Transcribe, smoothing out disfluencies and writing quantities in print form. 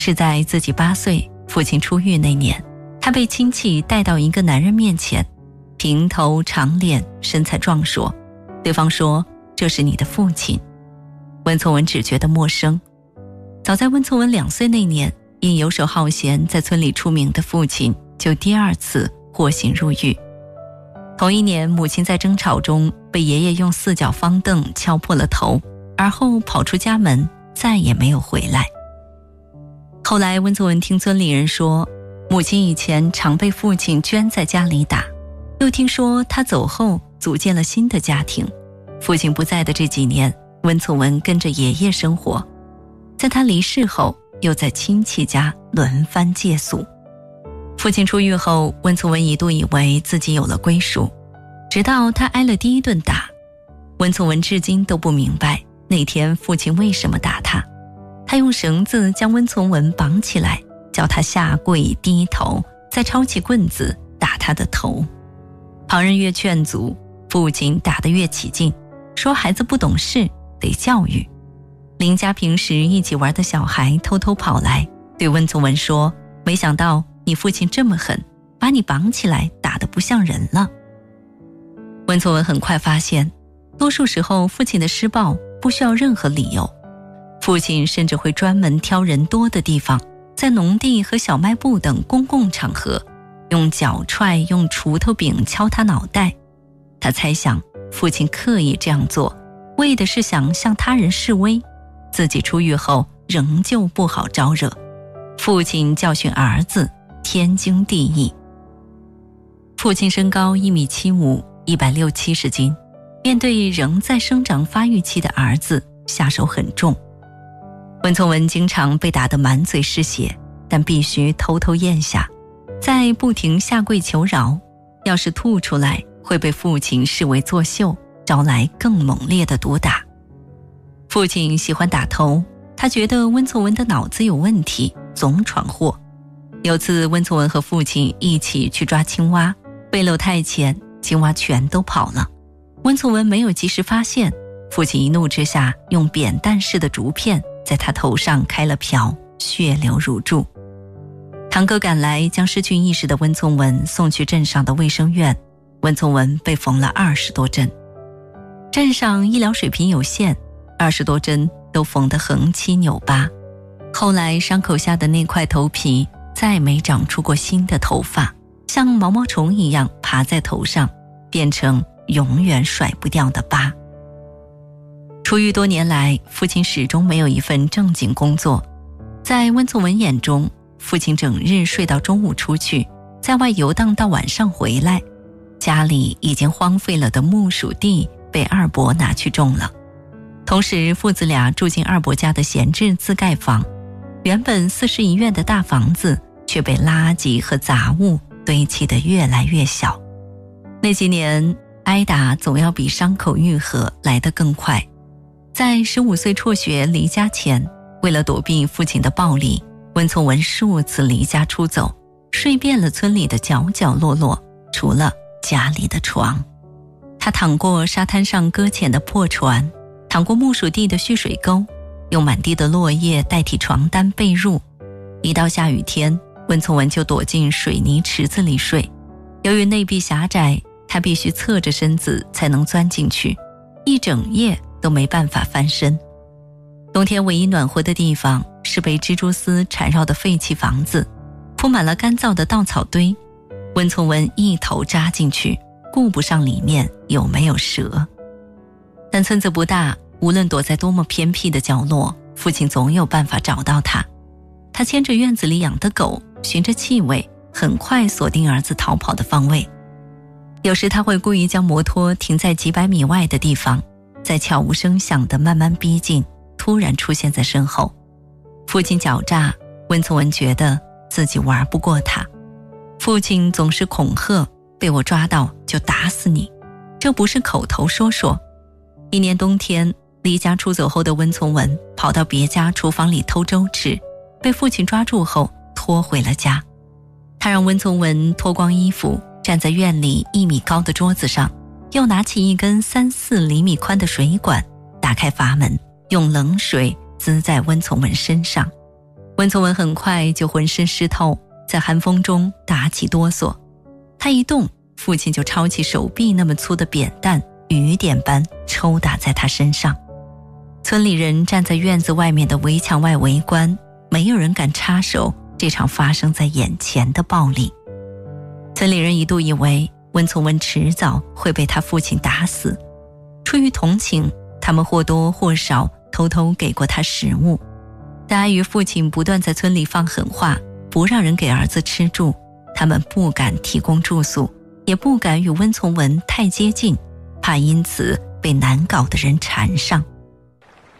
是在自己8岁父亲出狱那年，他被亲戚带到一个男人面前，平头长脸，身材壮硕。对方说这是你的父亲。温从文只觉得陌生。早在温从文2岁那年，因游手好闲在村里出名的父亲就第2次获刑入狱。同一年，母亲在争吵中被爷爷用4脚方凳敲破了头，而后跑出家门，再也没有回来。后来温从文听村里人说，母亲以前常被父亲圈在家里打，又听说他走后组建了新的家庭。父亲不在的这几年，温从文跟着爷爷生活，在他离世后又在亲戚家轮番借宿。父亲出狱后，温从文一度以为自己有了归属，直到他挨了第1顿打。温从文至今都不明白那天父亲为什么打他。他用绳子将温从文绑起来，叫他下跪低头，再抄起棍子打他的头。旁人越劝阻，父亲打得越起劲，说孩子不懂事，得教育。邻家平时一起玩的小孩偷偷跑来，对温从文说，没想到你父亲这么狠，把你绑起来打得不像人了。温从文很快发现，多数时候父亲的施暴不需要任何理由，父亲甚至会专门挑人多的地方，在农地和小卖部等公共场合，用脚踹、用锄头柄敲他脑袋。他猜想父亲刻意这样做，为的是想向他人示威，自己出狱后仍旧不好招惹。父亲教训儿子天经地义。父亲身高1.75米，160-170斤，面对仍在生长发育期的儿子，下手很重。温从文经常被打得满嘴是血，但必须偷偷咽下，再不停下跪求饶，要是吐出来会被父亲视为作秀，招来更猛烈的毒打。父亲喜欢打头，他觉得温从文的脑子有问题，总闯祸。有次温从文和父亲一起去抓青蛙，背篓太浅，青蛙全都跑了。温从文没有及时发现，父亲一怒之下用扁担式的竹片在他头上开了瓢，血流如注。堂哥赶来，将失去意识的温从文送去镇上的卫生院，温从文被缝了20多针。镇上医疗水平有限，20多针都缝得横七扭八。后来伤口下的那块头皮再没长出过新的头发，像毛毛虫一样爬在头上，变成永远甩不掉的疤。出狱多年来，父亲始终没有一份正经工作。在温从文眼中，父亲整日睡到中午出去，在外游荡到晚上回来，家里已经荒废了的木薯地被二伯拿去种了。同时父子俩住进二伯家的闲置自盖房，原本4室1院的大房子却被垃圾和杂物堆砌得越来越小。那几年挨打总要比伤口愈合来得更快。在15岁辍学离家前，为了躲避父亲的暴力，温从文数次离家出走，睡遍了村里的角角落落，除了家里的床。他躺过沙滩上搁浅的破船，躺过木薯地的蓄水沟，用满地的落叶代替床单被褥。一到下雨天，温从文就躲进水泥池子里睡。由于内壁狭窄，他必须侧着身子才能钻进去，一整夜都没办法翻身。冬天唯一暖和的地方是被蜘蛛丝缠绕的废弃房子，铺满了干燥的稻草堆。温从文一头扎进去，顾不上里面有没有蛇。但村子不大，无论躲在多么偏僻的角落，父亲总有办法找到他。他牵着院子里养的狗，循着气味，很快锁定儿子逃跑的方位。有时他会故意将摩托停在几百米外的地方，在悄无声响地慢慢逼近，突然出现在身后。父亲狡诈，温从文觉得自己玩不过他。父亲总是恐吓，被我抓到就打死你，这不是口头说说。一年冬天，离家出走后的温从文跑到别家厨房里偷粥吃，被父亲抓住后拖回了家。他让温从文脱光衣服，站在院里1米高的桌子上，又拿起一根3-4厘米宽的水管，打开阀门，用冷水滋在温从文身上。 温从文很快就浑身湿透，在寒风中打起哆嗦。他一动，父亲就抄起手臂那么粗的扁担，雨点般抽打在他身上。村里人站在院子外面的围墙外围观，没有人敢插手这场发生在眼前的暴力。村里人一度以为温从文迟早会被他父亲打死，出于同情，他们或多或少偷偷给过他食物，但碍于父亲不断在村里放狠话，不让人给儿子吃住，他们不敢提供住宿，也不敢与温从文太接近，怕因此被难搞的人缠上。